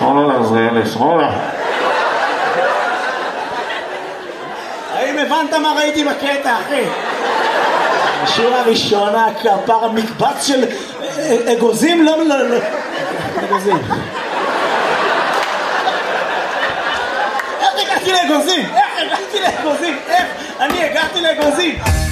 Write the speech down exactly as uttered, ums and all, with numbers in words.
שמאלה לעזריאלי, שמאלה. האם הבנת מה ראיתי בקטע, אחי? השיר הראשון, הכפר, המקבץ של אגוזים, לא, לא, לא. אגוזים. איך הגעתי לאגוזים? איך הגעתי לאגוזים? איך? אני הגעתי לאגוזים.